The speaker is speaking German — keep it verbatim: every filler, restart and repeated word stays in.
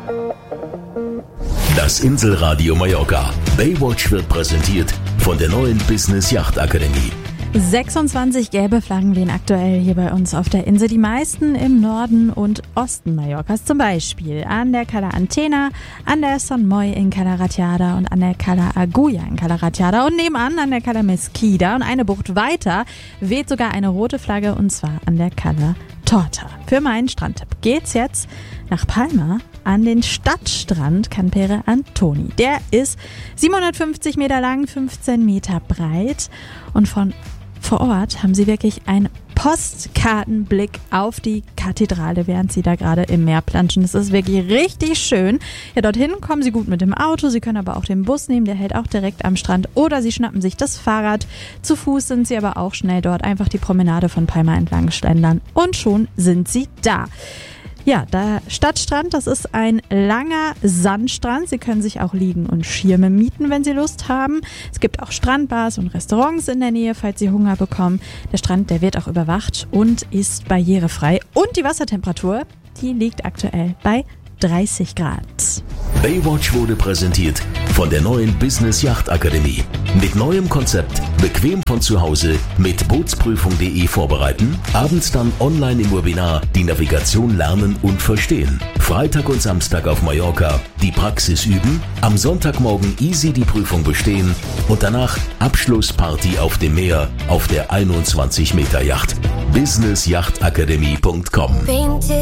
Das Inselradio Mallorca. Baywatch wird präsentiert von der neuen Business Yacht Akademie. sechsundzwanzig gelbe Flaggen wehen aktuell hier bei uns auf der Insel. Die meisten im Norden und Osten Mallorcas, zum Beispiel an der Cala Antena, an der Son Moy in Cala Ratjada und an der Cala Agulla in Cala Ratjada und nebenan an der Cala Mesquida. Und eine Bucht weiter weht sogar eine rote Flagge, und zwar an der Cala Torta. Für meinen Strandtipp geht's jetzt nach Palma an den Stadtstrand Can Pere Antoni. Der ist siebenhundertfünfzig Meter lang, fünfzehn Meter breit, und von vor Ort haben sie wirklich einen Postkartenblick auf die Kathedrale, während sie da gerade im Meer planschen. Das ist wirklich richtig schön. Ja, dorthin kommen sie gut mit dem Auto. Sie können aber auch den Bus nehmen, der hält auch direkt am Strand. Oder sie schnappen sich das Fahrrad. Zu Fuß sind sie aber auch schnell dort. Einfach die Promenade von Palma entlang schlendern und schon sind sie da. Ja, der Stadtstrand, das ist ein langer Sandstrand. Sie können sich auch Liegen und Schirme mieten, wenn Sie Lust haben. Es gibt auch Strandbars und Restaurants in der Nähe, falls Sie Hunger bekommen. Der Strand, der wird auch überwacht und ist barrierefrei. Und die Wassertemperatur, die liegt aktuell bei dreißig Grad. Baywatch wurde präsentiert von der neuen Business Yacht Akademie. Mit neuem Konzept, bequem von zu Hause, mit Bootsprüfung punkt de vorbereiten, abends dann online im Webinar die Navigation lernen und verstehen. Freitag und Samstag auf Mallorca die Praxis üben, am Sonntagmorgen easy die Prüfung bestehen und danach Abschlussparty auf dem Meer auf der einundzwanzig Meter Yacht. business yacht akademie punkt com